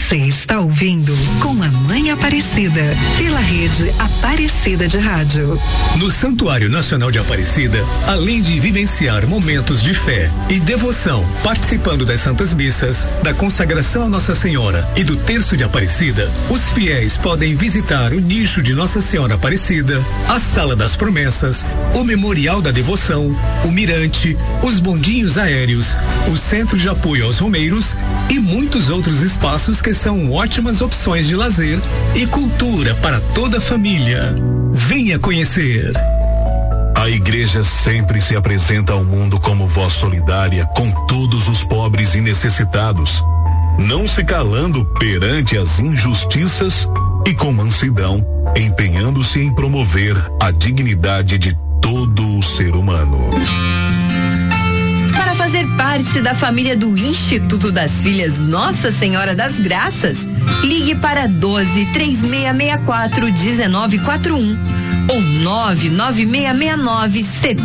Você está ouvindo Com a Mãe Aparecida, pela rede Aparecida de Rádio. No Santuário Nacional de Aparecida, além de vivenciar momentos de fé e devoção, participando das Santas Missas, da consagração a Nossa Senhora e do Terço de Aparecida, os fiéis podem visitar o nicho de Nossa Senhora Aparecida, a Sala das Promessas, o Memorial da Devoção, o Mirante, os bondinhos aéreos, o Centro de Apoio aos Romeiros e muitos outros espaços que são ótimas opções de lazer e cultura para toda a família. Venha conhecer. A igreja sempre se apresenta ao mundo como voz solidária com todos os pobres e necessitados, não se calando perante as injustiças e com mansidão, empenhando-se em promover a dignidade de todo o ser humano. Para fazer parte da família do Instituto das Filhas Nossa Senhora das Graças, ligue para 12 3664 1941 ou 99669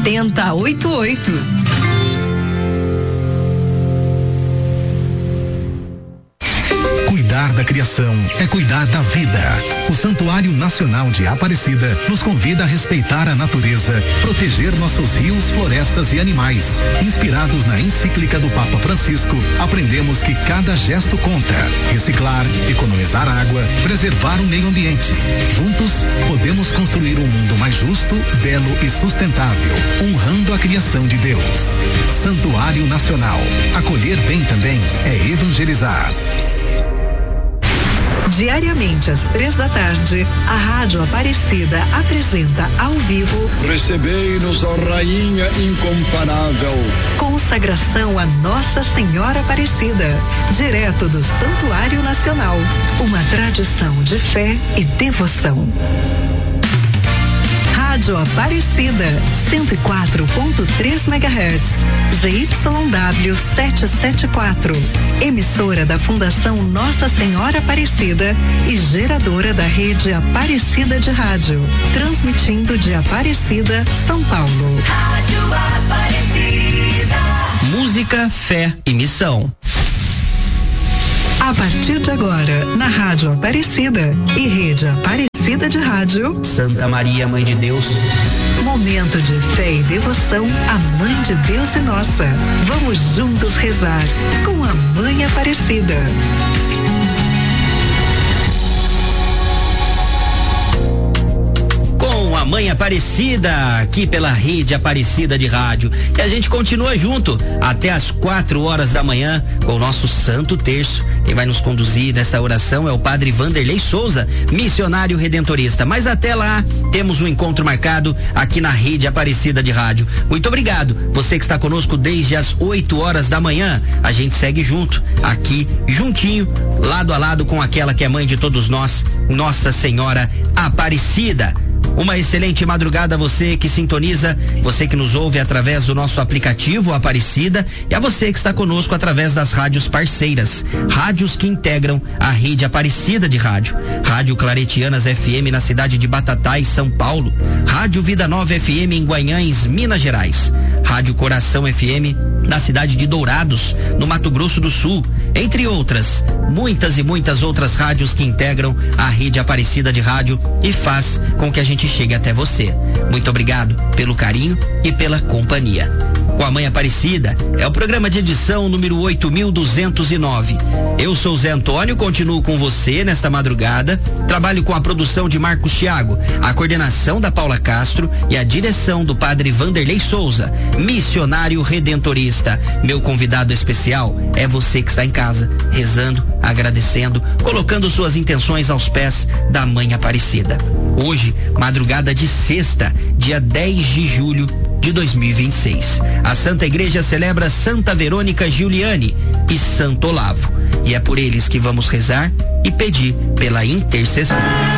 7088. Cuidar da criação é cuidar da vida. O Santuário Nacional de Aparecida nos convida a respeitar a natureza, proteger nossos rios, florestas e animais. Inspirados na encíclica do Papa Francisco, aprendemos que cada gesto conta. Reciclar, economizar água, preservar o meio ambiente. Juntos, podemos construir um mundo mais justo, belo e sustentável, honrando a criação de Deus. Santuário Nacional. Acolher bem também é evangelizar. Diariamente às 3h, a Rádio Aparecida apresenta ao vivo Recebei-nos, ó Rainha incomparável. Consagração a Nossa Senhora Aparecida, direto do Santuário Nacional. Uma tradição de fé e devoção. Rádio Aparecida, 104.3 MHz, ZYW 774, emissora da Fundação Nossa Senhora Aparecida e geradora da rede Aparecida de Rádio, transmitindo de Aparecida, São Paulo. Rádio Aparecida. Música, fé e missão. A partir de agora, na Rádio Aparecida e rede Aparecida de Rádio, Santa Maria, Mãe de Deus. Momento de fé e devoção à Mãe de Deus e Nossa. Vamos juntos rezar com a Mãe Aparecida. Com a Mãe Aparecida, aqui pela rede Aparecida de Rádio. E a gente continua junto até às 4h da manhã com o nosso Santo Terço. Quem vai nos conduzir nessa oração é o Padre Vanderlei Souza, missionário redentorista. Mas até lá, temos um encontro marcado aqui na rede Aparecida de Rádio. Muito obrigado. Você que está conosco desde as 8h da manhã. A gente segue junto, aqui, juntinho, lado a lado com aquela que é mãe de todos nós, Nossa Senhora Aparecida. Uma excelente madrugada a você que sintoniza, você que nos ouve através do nosso aplicativo Aparecida e a você que está conosco através das rádios parceiras, rádios que integram a rede Aparecida de Rádio. Rádio Claretianas FM na cidade de Batatais, São Paulo. Rádio Vida Nova FM em Guanhães, Minas Gerais. Rádio Coração FM na cidade de Dourados, no Mato Grosso do Sul, entre outras, muitas e muitas outras rádios que integram a rede Aparecida de Rádio e faz com que a gente chegue até você. Muito obrigado pelo carinho e pela companhia. Com a Mãe Aparecida é o programa de edição número 8209. Eu sou Zé Antônio, continuo com você nesta madrugada. Trabalho com a produção de Marcos Thiago, a coordenação da Paula Castro e a direção do Padre Vanderlei Souza, missionário redentorista. Meu convidado especial é você que está em casa, rezando, agradecendo, colocando suas intenções aos pés da Mãe Aparecida. Hoje, madrugada de sexta, dia 10 de julho de 2026. A Santa Igreja celebra Santa Verônica Giuliani e Santo Olavo. E é por eles que vamos rezar e pedir pela intercessão.